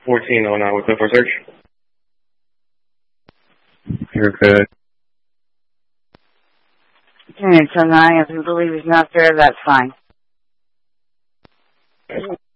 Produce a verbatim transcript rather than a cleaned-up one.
fourteen oh nine, what's up for search? You're good. And so nine, if you believe he's not there, that's fine.